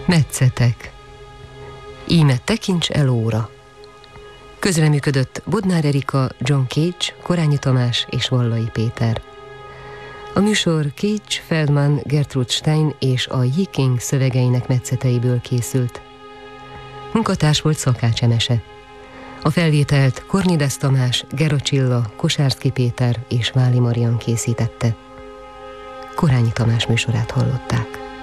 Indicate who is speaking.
Speaker 1: Metszetek. Íme tekints el óra. Közreműködött Bodnár Erika, John Cage, Korányi Tamás és Vallai Péter. A műsor Cage, Feldman, Gertrude Stein és a Yiking szövegeinek metszeteiből készült. Munkatárs volt Szakács Emese. A felvételt Kornides Tamás, Gera Csilla, Kosárszky Péter és Váli Marian készítette. Korányi Tamás műsorát hallották.